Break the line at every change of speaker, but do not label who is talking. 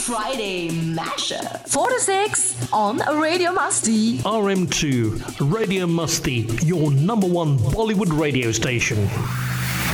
Friday Mashup. 4 to 6 on Radio Musty.
RM2 Radio Musty, your number one Bollywood radio station.